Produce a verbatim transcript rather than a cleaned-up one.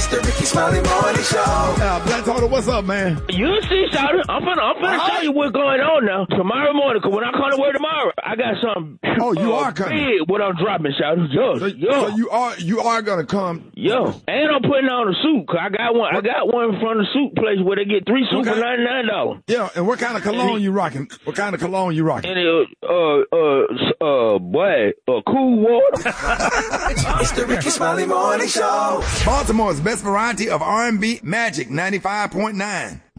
It's the Ricky Smiley Morning Show. Uh, Black Total, what's up, man? You see, Shawty, I'm finna, I'm finna tell you what's going on now. Tomorrow morning, cause when I come to work tomorrow, I got something. Oh, you uh, are coming. Big what I'm dropping, Shawty. Yo, So, yo. so you are you are gonna come. Yo, and I'm putting on a suit, cause I got one. I got one from the suit place where they get three suits Okay. for ninety-nine dollars. Yeah, and what kind of cologne you rocking? What kind of cologne you rocking? And it, uh, uh, uh, boy, uh, cool water. It's the Ricky Smiley Morning Show. Baltimore's best variety of R and B, Magic ninety-five point nine.